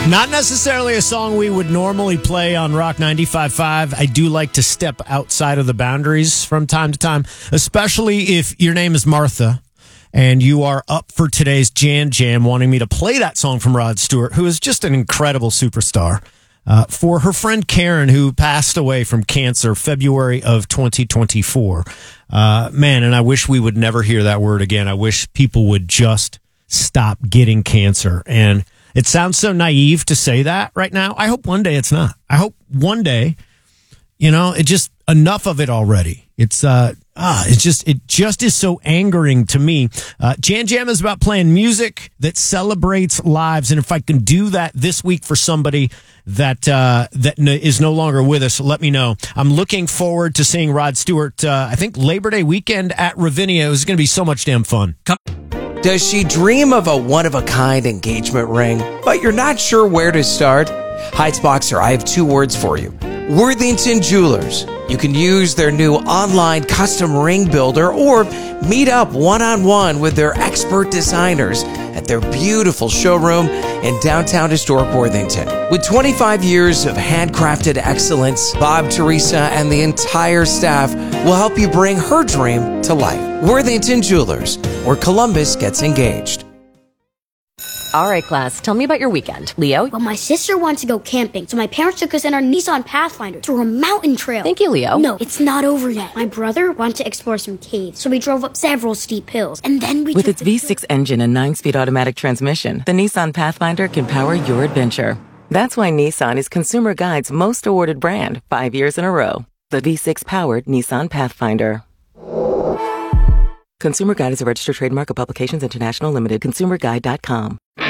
Not necessarily a song we would normally play on Rock 95.5. I do like to step outside of the boundaries from time to time, especially if your name is Martha and you are up for today's Jan Jam wanting me to play that song from Rod Stewart, who is just an incredible superstar, for her friend Karen, who passed away from cancer February of 2024. Man, and I wish we would never hear that word again. I wish people would just stop getting cancer. And it sounds so naive to say that right now. I hope one day it's not. I hope one day, it just enough of it already. It just is so angering to me. Jan Jam is about playing music that celebrates lives. And if I can do that this week for somebody that is no longer with us, let me know. I'm looking forward to seeing Rod Stewart, I think Labor Day weekend at Ravinia. It was going to be so much damn fun. Does she dream of a one-of-a-kind engagement ring, but you're not sure where to start? Heights Boxer, I have two words for you. Worthington Jewelers. You can use their new online custom ring builder or meet up one-on-one with their expert designers at their beautiful showroom in downtown historic Worthington. With 25 years of handcrafted excellence, Bob, Teresa, and the entire staff will help you bring her dream to life. Worthington Jewelers, where Columbus gets engaged. All right, class, tell me about your weekend. Leo? Well, my sister wanted to go camping, so my parents took us in our Nissan Pathfinder through a mountain trail. Thank you, Leo. No, it's not over yet. My brother wanted to explore some caves, so we drove up several steep hills, and then we... With its V6 engine and 9-speed automatic transmission, the Nissan Pathfinder can power your adventure. That's why Nissan is Consumer Guide's most awarded brand 5 years in a row. The V6-powered Nissan Pathfinder. Consumer Guide is a registered trademark of Publications International Limited. ConsumerGuide.com.